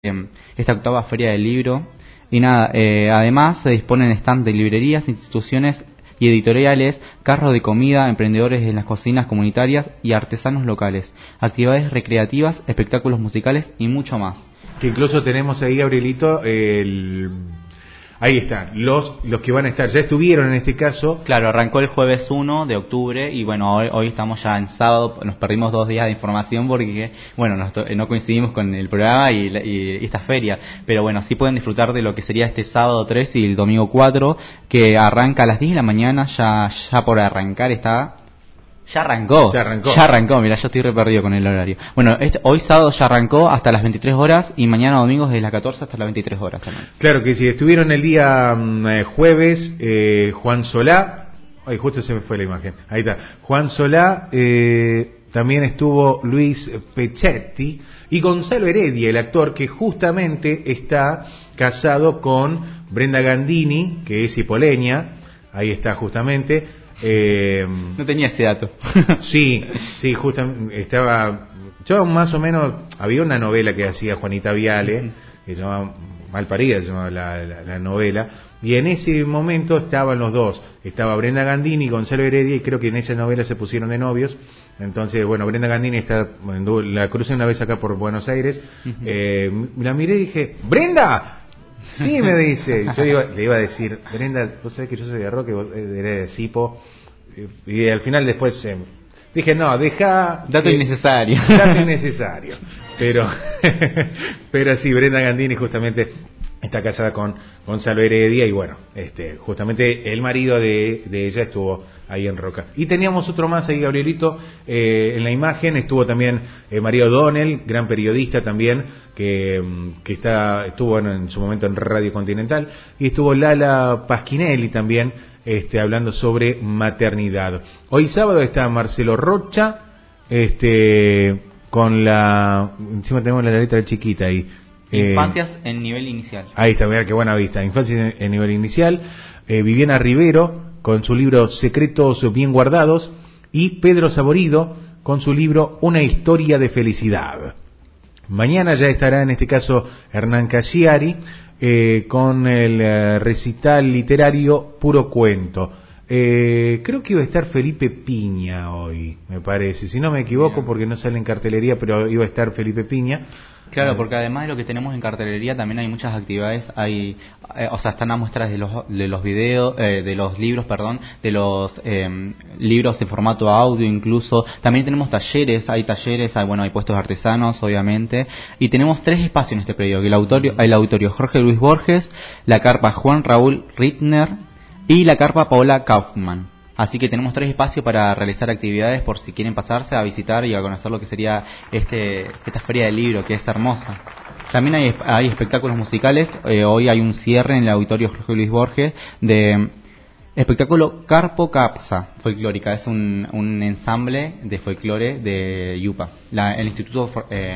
esta octava feria del libro. Y nada, además se disponen stand de librerías, instituciones y editoriales, carros de comida, emprendedores en las cocinas comunitarias y artesanos locales, actividades recreativas, espectáculos musicales y mucho más. Que incluso tenemos ahí, Gabrielito, ahí están, los que van a estar, ya estuvieron en este caso. Claro, arrancó el jueves 1 de octubre y bueno, hoy estamos ya en sábado, nos perdimos 2 días de información porque, bueno, no coincidimos con el programa y esta feria, pero bueno, sí pueden disfrutar de lo que sería este sábado 3 y el domingo 4, que arranca a las 10 de la mañana, ya por arrancar está... Ya arrancó, mirá, yo estoy re perdido con el horario. Bueno, hoy sábado ya arrancó hasta las 23 horas y mañana domingo desde las 14 hasta las 23 horas también. Claro que sí, estuvieron el día jueves Juan Solá, ay, justo se me fue la imagen, ahí está, Juan Solá, también estuvo Luis Pechetti y Gonzalo Heredia, el actor que justamente está casado con Brenda Gandini, que es hipoleña, ahí está justamente. No tenía ese dato. Sí, justamente estaba. Yo más o menos había una novela que hacía Juanita Viale, que se llamaba Malparida, se llamaba la novela, y en ese momento estaban los dos, estaba Brenda Gandini y Gonzalo Heredia, y creo que en esa novela se pusieron de novios. Entonces, bueno, Brenda Gandini la crucé una vez acá por Buenos Aires, la miré y dije, ¡Brenda! Sí, me dice. Yo le iba a decir, Brenda, vos sabés que yo soy de Roque, vos eres de Sipo. Y al final después dije, no, deja... Dato innecesario. Dato innecesario. Pero sí, Brenda Gandini justamente está casada con Gonzalo Heredia y bueno, justamente el marido de ella estuvo ahí en Roca. Y teníamos otro más ahí, Gabrielito, en la imagen estuvo también María O'Donnell, gran periodista también, que estuvo en su momento en Radio Continental, y estuvo Lala Pasquinelli también, hablando sobre maternidad. Hoy sábado está Marcelo Rocha, con encima tenemos la letra chiquita ahí. Infancias en nivel inicial. Ahí está, mirá qué buena vista. Infancias en nivel inicial. Viviana Rivero con su libro Secretos bien guardados y Pedro Saborido con su libro Una historia de felicidad. Mañana ya estará en este caso Hernán Cassiari con el recital literario Puro Cuento. Creo que iba a estar Felipe Piña hoy, me parece, si no me equivoco, porque no sale en cartelería, pero iba a estar Felipe Piña. Claro, porque además de lo que tenemos en cartelería también hay muchas actividades, están las muestras de los videos, de los libros, de los libros en formato audio incluso. También tenemos talleres, hay puestos de artesanos, obviamente, y tenemos 3 espacios en este predio, el auditorio Jorge Luis Borges, la carpa Juan Raúl Rittner y la carpa Paola Kaufman. Así que tenemos 3 espacios para realizar actividades por si quieren pasarse a visitar y a conocer lo que sería esta feria del libro, que es hermosa. También hay espectáculos musicales. Hoy hay un cierre en el auditorio Jorge Luis Borges de espectáculo Carpo Capsa folclórica. Es un ensamble de folclore de Yupa, el Instituto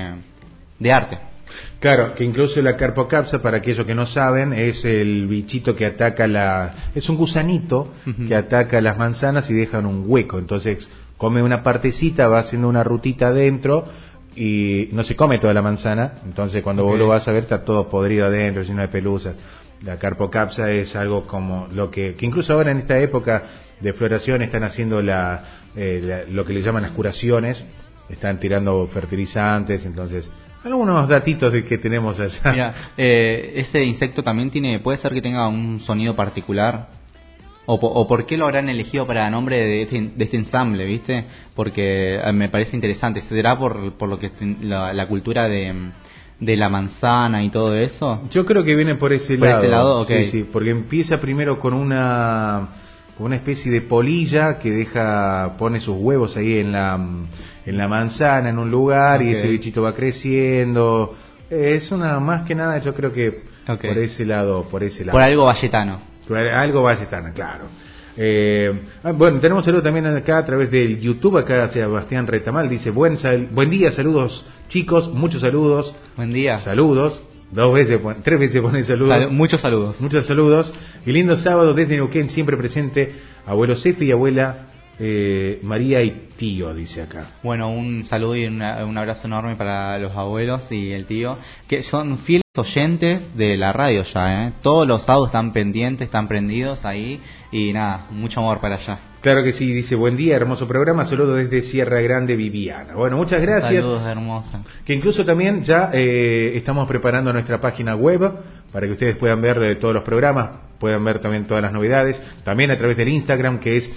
de Arte. Claro, que incluso la carpocapsa, para aquellos que no saben, es el bichito que ataca es un gusanito que ataca las manzanas y dejan un hueco. Entonces come una partecita, va haciendo una rutita adentro y no se come toda la manzana. Entonces cuando vos lo vas a ver está todo podrido adentro, lleno de pelusas. La carpocapsa es algo como lo que incluso ahora en esta época de floración están haciendo lo que le llaman las curaciones, están tirando fertilizantes, entonces... Algunos datitos de que tenemos allá. Mira, ese insecto también puede ser que tenga un sonido particular. O por qué lo habrán elegido para nombre de este ensamble, ¿viste? Porque me parece interesante. ¿Será por lo que la cultura de la manzana y todo eso? Yo creo que viene por ese lado. ¿Por ese lado? Okay. Sí, porque empieza primero con una especie de polilla que pone sus huevos ahí en la manzana, en un lugar, y ese bichito va creciendo. Es más que nada, yo creo que por ese lado. Por algo valletano. Algo valletano, claro. Bueno, tenemos saludos también acá a través del YouTube. Acá Sebastián Retamal dice, buen día, saludos chicos, muchos saludos. Buen día. Saludos. 3 veces pone saludos. Muchos saludos. Muchos saludos. Y lindo sábado desde Neuquén, siempre presente. Abuelo Cefe y abuela María y tío, dice acá. Bueno, un saludo y un abrazo enorme para los abuelos y el tío, que son fieles oyentes de la radio ya, ¿eh? Todos los sábados están pendientes, están prendidos ahí, y nada, mucho amor para allá. Claro que sí, dice, buen día, hermoso programa, saludo desde Sierra Grande, Viviana. Bueno, muchas gracias. Saludos, hermosa. Que incluso también ya estamos preparando nuestra página web para que ustedes puedan ver todos los programas, puedan ver también todas las novedades, también a través del Instagram, que es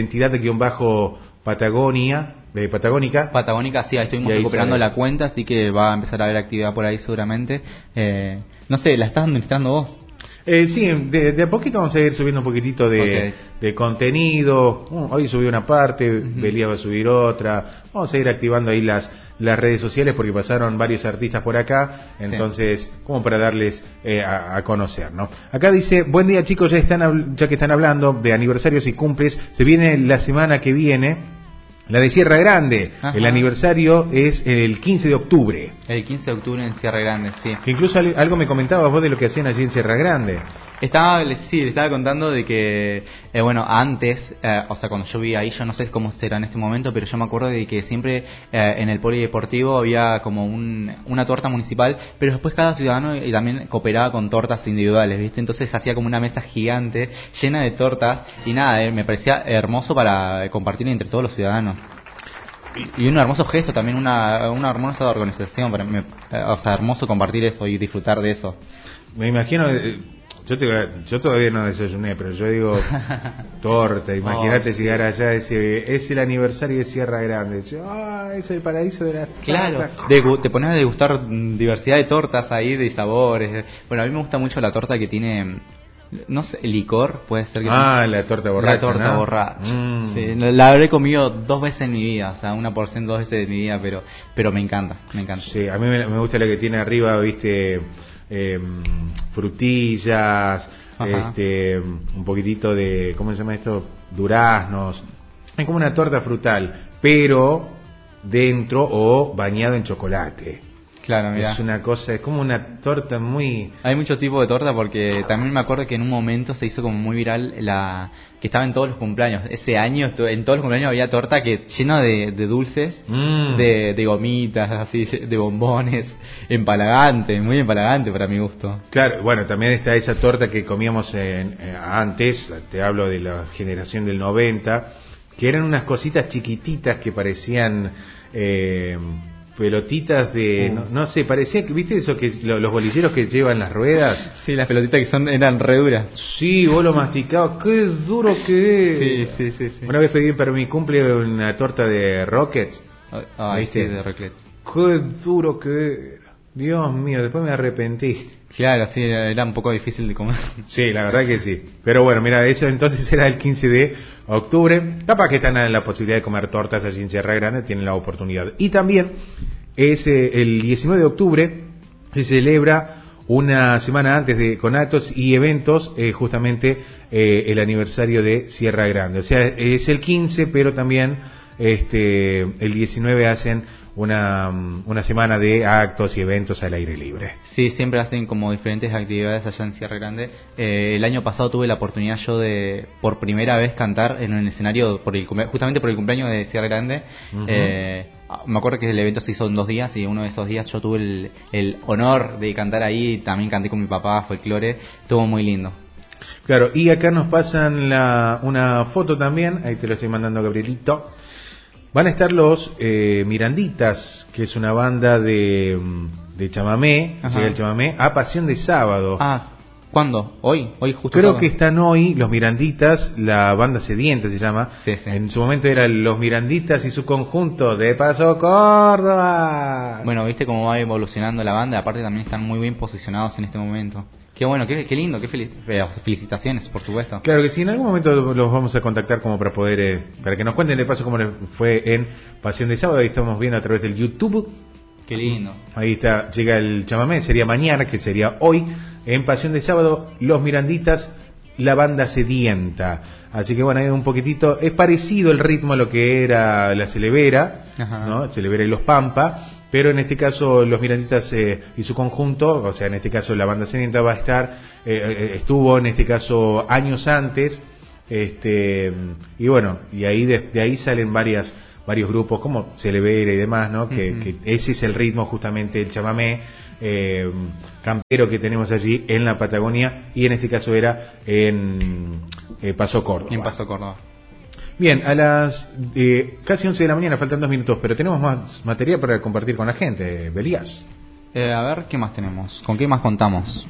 identidad-patagónica. Patagónica, sí, ahí estuvimos recuperando la cuenta, así que va a empezar a haber actividad por ahí seguramente. No sé, ¿la estás administrando vos? Sí, de a poquito vamos a ir subiendo un poquitito de contenido. Hoy subí una parte, Belia va a subir otra. Vamos a ir activando ahí las redes sociales porque pasaron varios artistas por acá. Entonces, como para darles a conocer, ¿no? Acá dice, buen día chicos, ya que están hablando de aniversarios y cumples, se viene la semana que viene la de Sierra Grande. Ajá. El aniversario es el 15 de octubre. El 15 de octubre en Sierra Grande, sí. Que incluso algo me comentabas vos de lo que hacían allí en Sierra Grande. Le estaba contando de que, bueno, antes, o sea, cuando yo vivía ahí, yo no sé cómo será en este momento, pero yo me acuerdo de que siempre en el polideportivo había como una torta municipal, pero después cada ciudadano también cooperaba con tortas individuales, ¿viste? Entonces hacía como una mesa gigante llena de tortas y nada, me parecía hermoso para compartir entre todos los ciudadanos. Y un hermoso gesto también, una hermosa organización, o sea, hermoso compartir eso y disfrutar de eso. Me imagino... Yo todavía no desayuné, pero yo digo torta, imagínate llegar allá, es el aniversario de Sierra Grande, es el paraíso de la Claro, te pones a degustar diversidad de tortas ahí, de sabores. Bueno, a mí me gusta mucho la torta que tiene, no sé, licor, puede ser que la torta borracha. La torta, ¿no? Borracha. Sí, la habré comido 2 veces en mi vida, o sea, una porción 2 veces en mi vida, pero me encanta. Sí, a mí me gusta la que tiene arriba, viste... frutillas, un poquitito de, ¿cómo se llama esto? Duraznos. Es como una torta frutal, pero dentro o bañado en chocolate. Claro, mira. Es una cosa, es como una torta muy... Hay muchos tipos de torta porque también me acuerdo que en un momento se hizo como muy viral que estaba en todos los cumpleaños. Ese año en todos los cumpleaños había torta llena de dulces, de gomitas, así, de bombones, muy empalagante para mi gusto. Claro, bueno, también está esa torta que comíamos antes, te hablo de la generación del 90, que eran unas cositas chiquititas que parecían... pelotitas de no sé, parecía que viste eso que los bolilleros que llevan las ruedas. Sí, las pelotitas que eran re duras. Sí, vos lo masticabas, qué duro que es. Sí. Una vez pedí para mi cumple una torta de Rockets. ¿Viste? Sí, de Rockets. Qué duro que era. Dios mío, después me arrepentí. Claro, sí, era un poco difícil de comer. Sí, la verdad que sí. Pero bueno, mira, eso entonces era el 15 de octubre. Capaz que están en la posibilidad de comer tortas allí en Sierra Grande, tienen la oportunidad. Y también es el 19 de octubre, se celebra una semana antes con actos y eventos, justamente el aniversario de Sierra Grande. O sea, es el 15, pero también el 19 hacen una semana de actos y eventos al aire libre. Sí, siempre hacen como diferentes actividades allá en Sierra Grande. El año pasado tuve la oportunidad yo de por primera vez cantar en un escenario justamente por el cumpleaños de Sierra Grande. Me acuerdo que el evento se hizo en 2 días y uno de esos días yo tuve el honor de cantar ahí. También canté con mi papá folclore, estuvo muy lindo. Claro, y acá nos pasan una foto también, ahí te lo estoy mandando, Gabrielito. Van a estar los Miranditas, que es una banda de chamamé, llega el chamamé, a Pasión de Sábado. ¿Cuándo? ¿Hoy justo? Creo que están hoy los Miranditas, la banda Sedienta se llama. Sí. En su momento eran los Miranditas y su conjunto de Paso Córdoba. Bueno, viste cómo va evolucionando la banda, aparte también están muy bien posicionados en este momento. Qué bueno, qué lindo, felicitaciones, por supuesto. Claro que sí, en algún momento los vamos a contactar como para poder, para que nos cuenten de paso cómo les fue en Pasión de Sábado. Ahí estamos viendo a través del YouTube. Qué lindo. Ahí está, llega el chamamé, sería mañana, que sería hoy, en Pasión de Sábado, los Miranditas, la banda Sedienta. Así que bueno, hay un poquitito, es parecido el ritmo a lo que era la Celebera, ¿no? Celebera y los Pampa. Pero en este caso los Miranditas y su conjunto, o sea, en este caso la banda Sedienta va a estar, estuvo en este caso años antes Y bueno, y ahí de ahí salen varios grupos como Celebera y demás, ¿no? Que ese es el ritmo, justamente el chamamé campero que tenemos allí en la Patagonia, y en este caso era en Paso Córdoba. En Paso Córdoba. Bien, a las casi 11 de la mañana, faltan 2 minutos, pero tenemos más material para compartir con la gente, Belías. A ver, ¿qué más tenemos? ¿Con qué más contamos?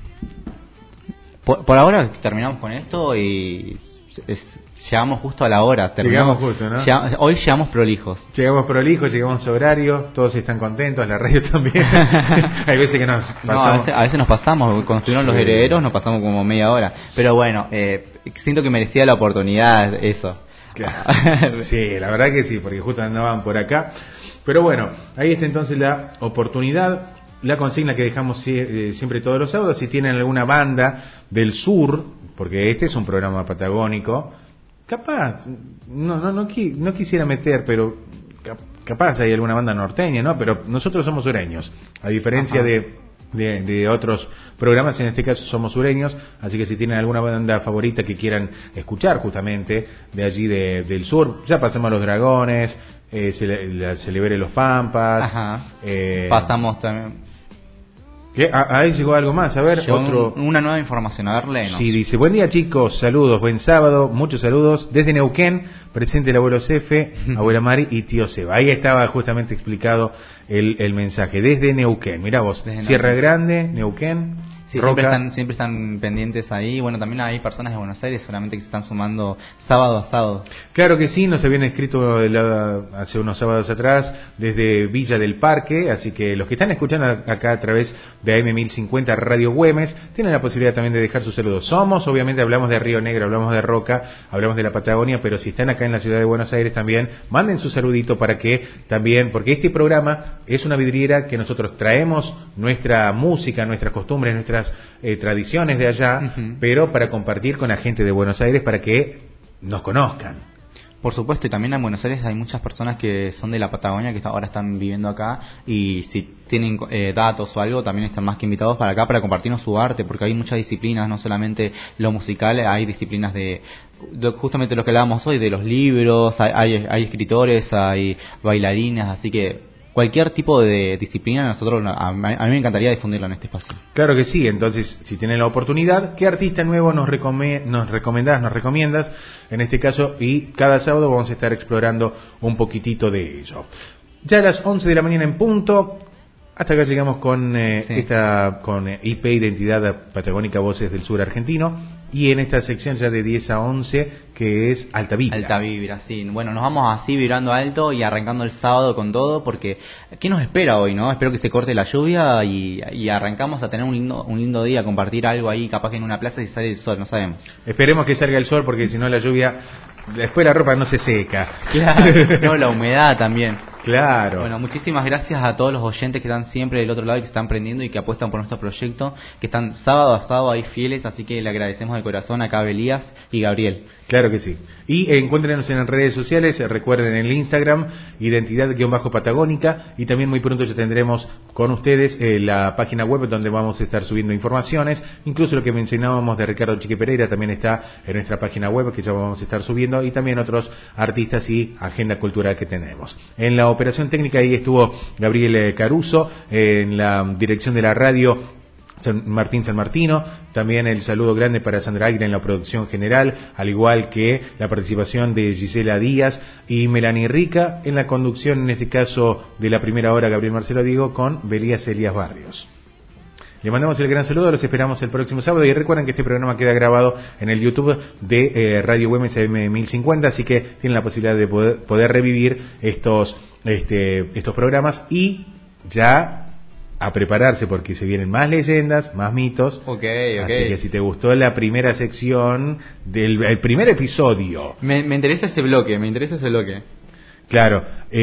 Por ahora terminamos con esto y llegamos justo a la hora. Llegamos justo, ¿no? Hoy llegamos prolijos. Llegamos prolijos, llegamos a horario, todos están contentos, la radio también. Hay veces que nos pasamos. No, a veces nos pasamos, cuando estuvieron los herederos nos pasamos como media hora. Pero bueno, siento que merecía la oportunidad eso. Claro. Sí, la verdad que sí, porque justo andaban por acá. Pero bueno, ahí está entonces la oportunidad, la consigna que dejamos siempre todos los sábados. Si tienen alguna banda del sur, porque este es un programa patagónico, capaz, no quisiera meter, pero capaz hay alguna banda norteña, ¿no? Pero nosotros somos sureños, a diferencia de otros programas, en este caso somos sureños, así que si tienen alguna banda favorita que quieran escuchar justamente de allí del sur, ya pasamos a Los Dragones, Celebere Los Pampas. Pasamos también. Ahí llegó algo más, a ver, una nueva información, a ver, léenos. Sí, dice: buen día chicos, saludos, buen sábado, muchos saludos desde Neuquén, presente el abuelo Cefe, abuela Mari y tío Seba. Ahí estaba justamente explicado el mensaje, desde Neuquén, mirá vos, Sierra Grande, Neuquén. Sí, siempre están pendientes ahí. Bueno, también hay personas de Buenos Aires solamente que se están sumando sábado a sábado. Claro que sí, nos habían escrito hace unos sábados atrás desde Villa del Parque, así que los que están escuchando acá a través de AM1050 Radio Güemes tienen la posibilidad también de dejar sus saludos. Obviamente hablamos de Río Negro, hablamos de Roca, hablamos de la Patagonia, pero si están acá en la ciudad de Buenos Aires también, manden su saludito para que también, porque este programa es una vidriera que nosotros traemos nuestra música, nuestras costumbres, nuestras tradiciones de allá, pero para compartir con la gente de Buenos Aires para que nos conozcan. Por supuesto, y también en Buenos Aires hay muchas personas que son de la Patagonia que ahora están viviendo acá, y si tienen datos o algo también están más que invitados para acá para compartirnos su arte, porque hay muchas disciplinas, no solamente lo musical, hay disciplinas de justamente lo que hablábamos hoy, de los libros, hay escritores, hay bailarines, así que cualquier tipo de disciplina a mí me encantaría difundirlo en este espacio. Claro que sí, entonces si tienen la oportunidad, ¿qué artista nuevo nos recomiendas en este caso? Y cada sábado vamos a estar explorando un poquitito de ello. Ya a las 11 de la mañana en punto, hasta acá llegamos con con IP Identidad Patagónica Voces del Sur Argentino. Y en esta sección ya de 10 a 11, que es Alta Vibra. Alta Vibra, sí. Bueno, nos vamos así vibrando alto y arrancando el sábado con todo, porque ¿qué nos espera hoy, no? Espero que se corte la lluvia y arrancamos a tener un lindo día, a compartir algo ahí, capaz que en una plaza y sale el sol, no sabemos. Esperemos que salga el sol, porque si no la lluvia, después la ropa no se seca. Claro, no, la humedad también. Claro. Bueno, muchísimas gracias a todos los oyentes que están siempre del otro lado y que están aprendiendo y que apuestan por nuestro proyecto, que están sábado a sábado ahí fieles, así que le agradecemos de corazón acá a Belías y Gabriel. Claro que sí. Y encuéntrenos en las redes sociales, recuerden el Instagram, identidad-patagónica, y también muy pronto ya tendremos con ustedes la página web donde vamos a estar subiendo informaciones, incluso lo que mencionábamos de Ricardo Chiqui Pereira también está en nuestra página web, que ya vamos a estar subiendo, y también otros artistas y agenda cultural que tenemos. En la operación técnica ahí estuvo Gabriel Caruso, en la dirección de la radio Martín San Martino, también el saludo grande para Sandra Aguirre en la producción general, al igual que la participación de Gisela Díaz y Melanie Rica en la conducción, en este caso de la primera hora, Gabriel Marcelo Diego con Belías Elías Barrios. Le mandamos el gran saludo, los esperamos el próximo sábado, y recuerden que este programa queda grabado en el YouTube de Radio Güemes AM1050, así que tienen la posibilidad de poder revivir estos programas, y ya a prepararse porque se vienen más leyendas, más mitos. Okay. Así que si te gustó la primera sección el primer episodio, me interesa ese bloque, Claro.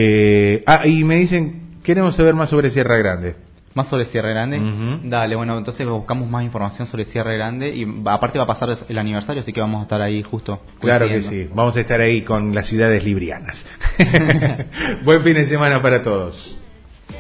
Y me dicen, queremos saber más sobre Sierra Grande. ¿Más sobre Sierra Grande? Dale, bueno, entonces buscamos más información sobre Sierra Grande, y aparte va a pasar el aniversario, así que vamos a estar ahí justo. Claro que sí, vamos a estar ahí con las ciudades librianas. Buen fin de semana para todos.